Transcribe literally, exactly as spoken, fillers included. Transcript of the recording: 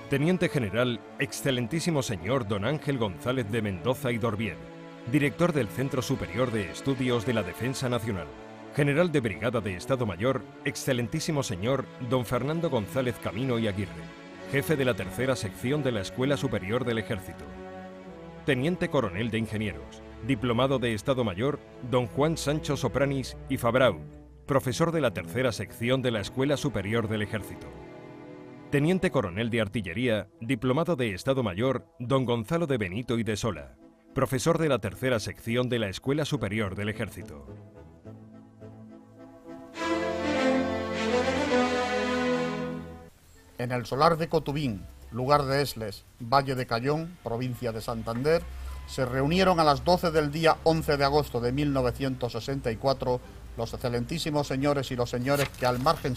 Teniente General, Excelentísimo Señor Don Ángel González de Mendoza y Dorbier, Director del Centro Superior de Estudios de la Defensa Nacional. General de Brigada de Estado Mayor, Excelentísimo Señor Don Fernando González Camino y Aguirre, Jefe de la Tercera Sección de la Escuela Superior del Ejército. Teniente Coronel de Ingenieros, Diplomado de Estado Mayor Don Juan Sancho Sopranis y Fabrau, Profesor de la Tercera Sección de la Escuela Superior del Ejército. Teniente Coronel de Artillería, Diplomado de Estado Mayor Don Gonzalo de Benito y de Sola, Profesor de la Tercera Sección de la Escuela Superior del Ejército. En el solar de Cotubín, lugar de Esles, Valle de Cayón, provincia de Santander, se reunieron a las doce del día once de agosto de mil novecientos sesenta y cuatro los excelentísimos señores y los señores que al margen